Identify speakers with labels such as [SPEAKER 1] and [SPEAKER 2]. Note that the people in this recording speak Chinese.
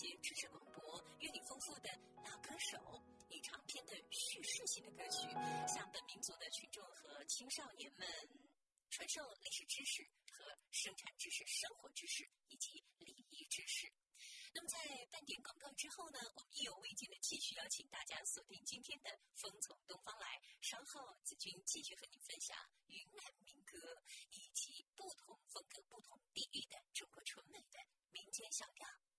[SPEAKER 1] 些知识广博、阅历丰富的老歌手，以长篇的叙事性的歌曲，向本民族的群众和青少年们传授历史知识和生产知识、生活知识以及礼仪知识。那么在半点广告之后呢，我们意犹未尽的继续邀请大家锁定今天的风从东方来，稍后子君继续和你分享云南民歌以及不同风格、不同地域的中国纯美的民间小调。